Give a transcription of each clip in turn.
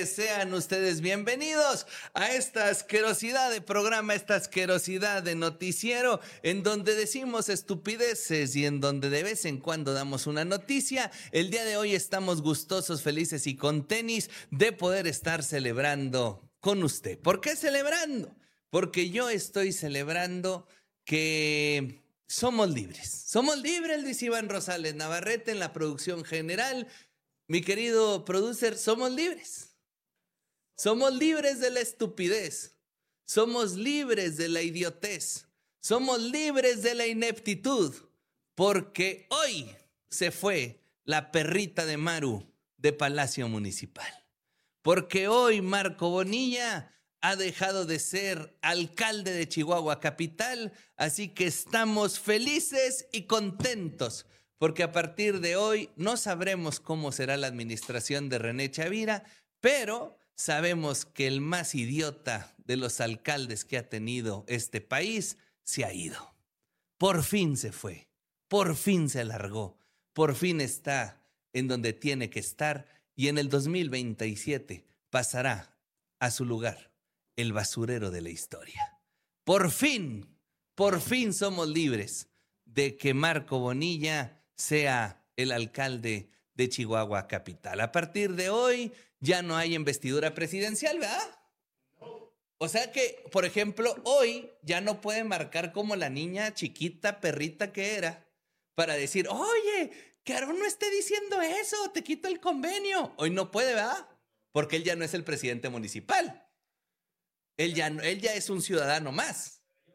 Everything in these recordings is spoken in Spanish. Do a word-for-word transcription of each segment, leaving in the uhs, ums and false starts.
noches, sean ustedes bienvenidos a esta asquerosidad de programa, esta asquerosidad de noticiero, en donde decimos estupideces y en donde de vez en cuando damos una noticia. El día de hoy estamos gustosos, felices y con tenis de poder estar celebrando con usted. ¿Por qué celebrando? Porque yo estoy celebrando que somos libres. Somos libres, Luis Iván Rosales Navarrete en la producción general. Mi querido producer, somos libres. Somos libres de la estupidez. Somos libres de la idiotez. Somos libres de la ineptitud. Porque hoy se fue la perrita de Maru de Palacio Municipal. Porque hoy Marco Bonilla ha dejado de ser alcalde de Chihuahua Capital. Así que estamos felices y contentos. Porque a partir de hoy no sabremos cómo será la administración de René Chavira, pero sabemos que el más idiota de los alcaldes que ha tenido este país se ha ido. Por fin se fue, por fin se largó, por fin está en donde tiene que estar y en el dos mil veintisiete pasará a su lugar el basurero de la historia. Por fin, por fin somos libres de que Marco Bonilla sea el alcalde de Chihuahua Capital. A partir de hoy ya no hay investidura presidencial, ¿verdad? O sea que, por ejemplo, hoy ya no puede marcar como la niña chiquita, perrita que era, para decir, oye, que Aarón no esté diciendo eso, te quito el convenio. Hoy no puede, ¿verdad? Porque él ya no es el presidente municipal. Él ya, él ya es un ciudadano más.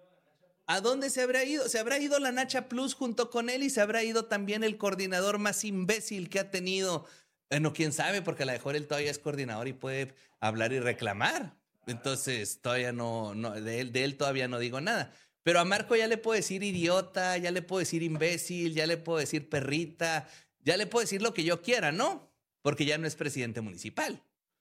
¿A dónde se habrá ido? Se habrá ido la Nacha Plus junto con él y se habrá ido también el coordinador más imbécil que ha tenido. Bueno, quién sabe, porque a lo mejor él todavía es coordinador y puede hablar y reclamar. Entonces, todavía no, no de, él, de él todavía no digo nada. Pero a Marco ya le puedo decir idiota, ya le puedo decir imbécil, ya le puedo decir perrita, ya le puedo decir lo que yo quiera, ¿no? Porque ya no es presidente municipal.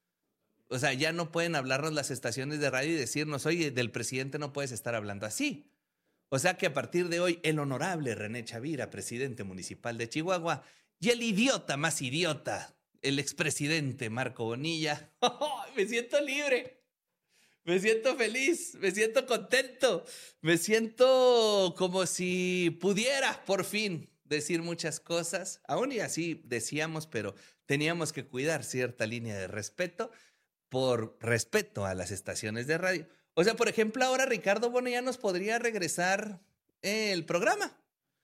O sea, ya no pueden hablarnos las estaciones de radio y decirnos, oye, del presidente no puedes estar hablando así. O sea que a partir de hoy, el honorable René Chavira, presidente municipal de Chihuahua, y el idiota más idiota, el expresidente Marco Bonilla, ¡oh, me siento libre! Me siento feliz, me siento contento, me siento como si pudiera por fin decir muchas cosas. Aún y así decíamos, pero teníamos que cuidar cierta línea de respeto por respeto a las estaciones de radio. O sea, por ejemplo, ahora Ricardo Bueno ya nos podría regresar el programa.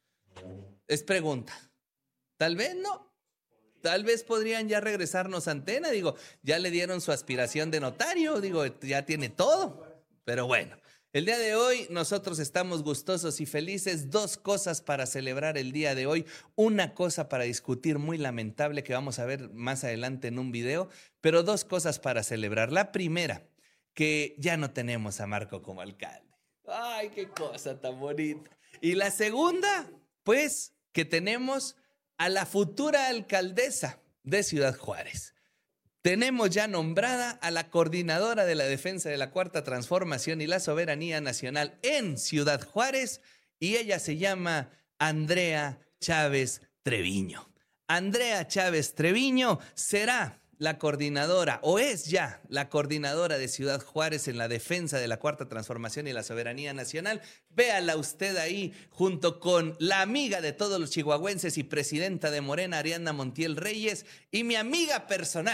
Es pregunta. Tal vez no. Tal vez podrían ya regresarnos a Antena. Digo, ya le dieron su aspiración de notario. Digo, ya tiene todo. Pero bueno, el día de hoy nosotros estamos gustosos y felices. Dos cosas para celebrar el día de hoy. Una cosa para discutir muy lamentable que vamos a ver más adelante en un video. Pero dos cosas para celebrar. La primera, que ya no tenemos a Marco como alcalde. ¡Ay, qué cosa tan bonita! Y la segunda, pues, que tenemos a la futura alcaldesa de Ciudad Juárez. Tenemos ya nombrada a la coordinadora de la defensa de la Cuarta Transformación y la Soberanía Nacional en Ciudad Juárez, y ella se llama Andrea Chávez Treviño. Andrea Chávez Treviño será la coordinadora, o es ya la coordinadora de Ciudad Juárez en la defensa de la Cuarta Transformación y la Soberanía Nacional. Véala usted ahí junto con la amiga de todos los chihuahuenses y presidenta de Morena, Ariadna Montiel Reyes, y mi amiga personal,